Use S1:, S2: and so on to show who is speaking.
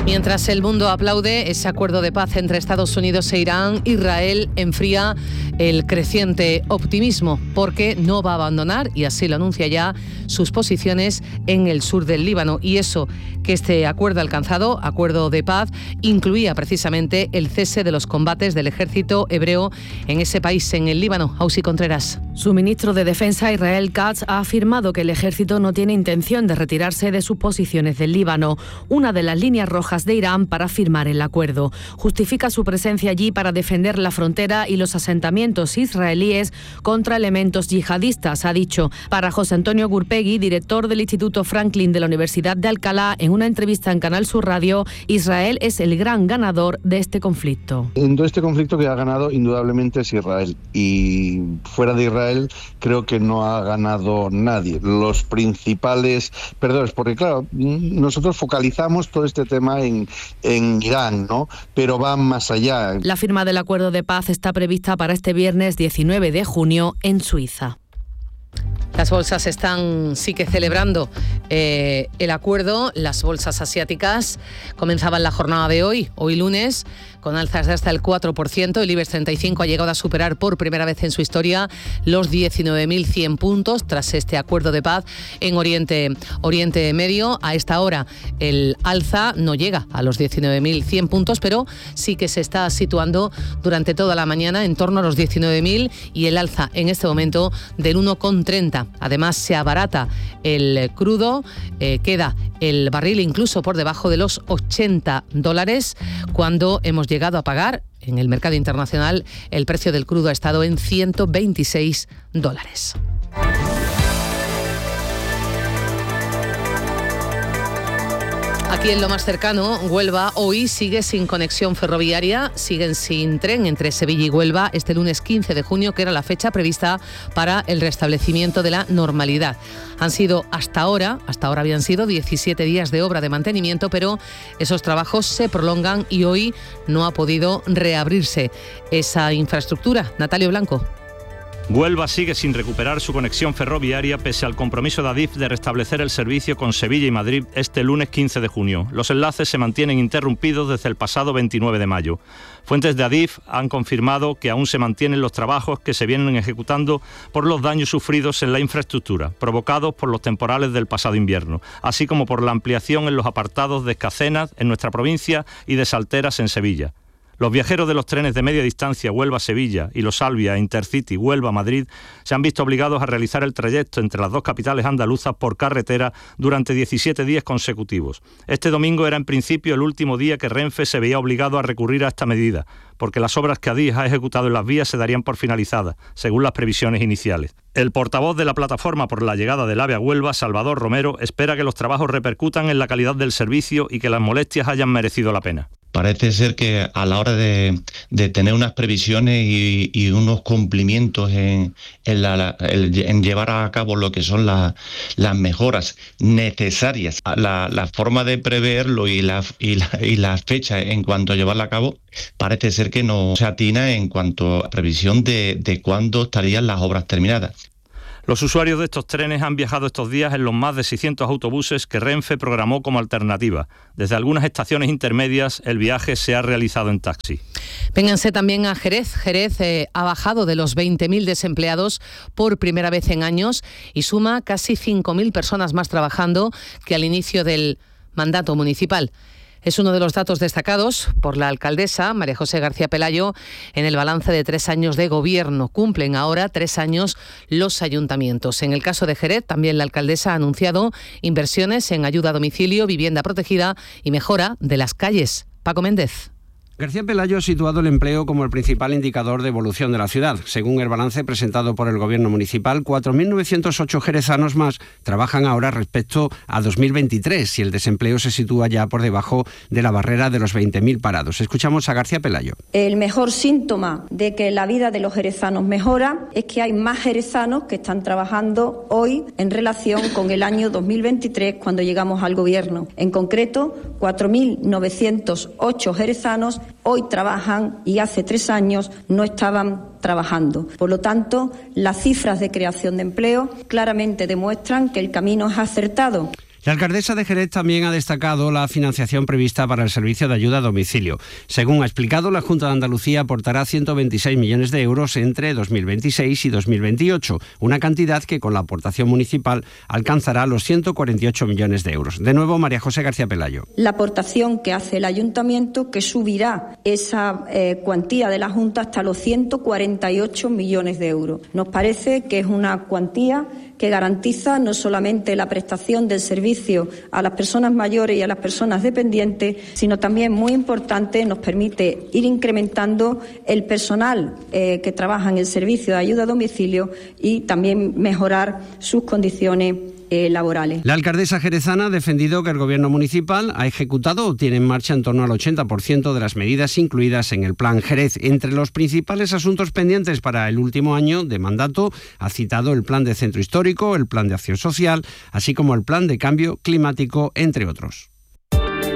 S1: Mientras el mundo aplaude ese acuerdo de paz entre Estados Unidos e Irán, Israel enfría el creciente optimismo porque no va a abandonar, y así lo anuncia ya, sus posiciones en el sur del Líbano. Y eso que este acuerdo alcanzado, acuerdo de paz, incluía precisamente el cese de los combates del ejército hebreo en ese país, en el Líbano. Ausi Contreras.
S2: Su ministro de Defensa, Israel Katz, ha afirmado que el ejército no tiene intención de retirarse de sus posiciones del Líbano, una de las líneas rojas de Irán para firmar el acuerdo. Justifica su presencia allí para defender la frontera y los asentamientos israelíes contra elementos yihadistas, ha dicho. Para José Antonio Gurpegui, director del Instituto Franklin de la Universidad de Alcalá, en una entrevista en Canal Sur Radio, Israel es el gran ganador de este conflicto.
S3: En todo este conflicto que ha ganado indudablemente es Israel, y fuera de Israel creo que no ha ganado nadie. Los principales perdedores, porque claro, nosotros focalizamos todo este tema en Irán, ¿no? Pero va más allá.
S2: La firma del acuerdo de paz está prevista para este viernes 19 de junio en Suiza.
S1: Las bolsas están sí que celebrando el acuerdo. Las bolsas asiáticas comenzaban la jornada de hoy lunes, con alzas de hasta el 4%. El IBEX 35 ha llegado a superar por primera vez en su historia los 19.100 puntos tras este acuerdo de paz en Oriente Medio. A esta hora el alza no llega a los 19.100 puntos, pero sí que se está situando durante toda la mañana en torno a los 19.000, y el alza en este momento del 1,30. Además, se abarata el crudo, queda el barril incluso por debajo de los $80, cuando hemos llegado a pagar en el mercado internacional el precio del crudo ha estado en $126. Aquí en lo más cercano, Huelva hoy sigue sin conexión ferroviaria, siguen sin tren entre Sevilla y Huelva este lunes 15 de junio, que era la fecha prevista para el restablecimiento de la normalidad. Hasta ahora habían sido 17 días de obra de mantenimiento, pero esos trabajos se prolongan y hoy no ha podido reabrirse esa infraestructura. Natalio Blanco.
S4: Huelva sigue sin recuperar su conexión ferroviaria pese al compromiso de Adif de restablecer el servicio con Sevilla y Madrid este lunes 15 de junio. Los enlaces se mantienen interrumpidos desde el pasado 29 de mayo. Fuentes de Adif han confirmado que aún se mantienen los trabajos que se vienen ejecutando por los daños sufridos en la infraestructura, provocados por los temporales del pasado invierno, así como por la ampliación en los apartados de Escacenas en nuestra provincia y de Salteras en Sevilla. Los viajeros de los trenes de media distancia Huelva-Sevilla y los Albia Intercity Huelva-Madrid se han visto obligados a realizar el trayecto entre las dos capitales andaluzas por carretera durante 17 días consecutivos. Este domingo era en principio el último día que Renfe se veía obligado a recurrir a esta medida, porque las obras que Adif ha ejecutado en las vías se darían por finalizadas, según las previsiones iniciales. El portavoz de la plataforma por la llegada del AVE a Huelva, Salvador Romero, espera que los trabajos repercutan en la calidad del servicio y que las molestias hayan merecido la pena.
S5: Parece ser que a la hora de tener unas previsiones y unos cumplimientos en llevar a cabo lo que son las mejoras necesarias, la forma de preverlo y las fechas en cuanto a llevarla a cabo, parece ser que no se atina en cuanto a previsión de cuándo estarían las obras terminadas.
S4: Los usuarios de estos trenes han viajado estos días en los más de 600 autobuses que Renfe programó como alternativa. Desde algunas estaciones intermedias el viaje se ha realizado en taxi.
S1: Vénganse también a Jerez. Jerez ha bajado de los 20.000 desempleados por primera vez en años y suma casi 5.000 personas más trabajando que al inicio del mandato municipal. Es uno de los datos destacados por la alcaldesa María José García Pelayo en el balance de 3 años de gobierno. Cumplen ahora 3 años los ayuntamientos. En el caso de Jerez, también la alcaldesa ha anunciado inversiones en ayuda a domicilio, vivienda protegida y mejora de las calles. Paco Méndez.
S6: García Pelayo ha situado el empleo como el principal indicador de evolución de la ciudad. Según el balance presentado por el Gobierno municipal, 4.908 jerezanos más trabajan ahora respecto a 2023 y el desempleo se sitúa ya por debajo de la barrera de los 20.000 parados. Escuchamos a García Pelayo.
S7: El mejor síntoma de que la vida de los jerezanos mejora es que hay más jerezanos que están trabajando hoy en relación con el año 2023 cuando llegamos al Gobierno. En concreto, 4.908 jerezanos hoy trabajan y hace 3 años no estaban trabajando. Por lo tanto, las cifras de creación de empleo claramente demuestran que el camino es acertado.
S6: La alcaldesa de Jerez también ha destacado la financiación prevista para el servicio de ayuda a domicilio. Según ha explicado, la Junta de Andalucía aportará 126 millones de euros entre 2026 y 2028, una cantidad que con la aportación municipal alcanzará los 148 millones de euros. De nuevo, María José García Pelayo.
S7: La aportación que hace el Ayuntamiento, que subirá esa cuantía de la Junta hasta los 148 millones de euros. Nos parece que es una cuantía que garantiza no solamente la prestación del servicio a las personas mayores y a las personas dependientes, sino también, muy importante, nos permite ir incrementando el personal que trabaja en el servicio de ayuda a domicilio y también mejorar sus condiciones laborales.
S6: La alcaldesa jerezana ha defendido que el gobierno municipal ha ejecutado o tiene en marcha en torno al 80% de las medidas incluidas en el Plan Jerez. Entre los principales asuntos pendientes para el último año de mandato ha citado el Plan de Centro Histórico, el Plan de Acción Social, así como el Plan de Cambio Climático, entre otros.